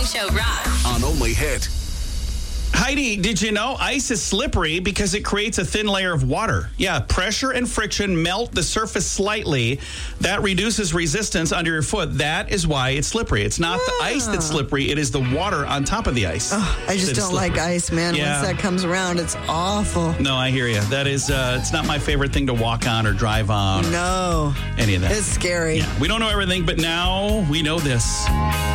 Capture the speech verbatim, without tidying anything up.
Morning Show Rock. On Only Hit. Heidi, did you know ice is slippery because it creates a thin layer of water? Yeah, pressure and friction melt the surface slightly. That reduces resistance under your foot. That is why it's slippery. It's not the ice that's slippery. It is the water on top of the ice. Oh, I just don't like ice, man. Yeah. Once that comes around, it's awful. No, I hear you. That is, uh, it's not my favorite thing to walk on or drive on. No. Any of that. It's scary. Yeah, we don't know everything, but now we know this.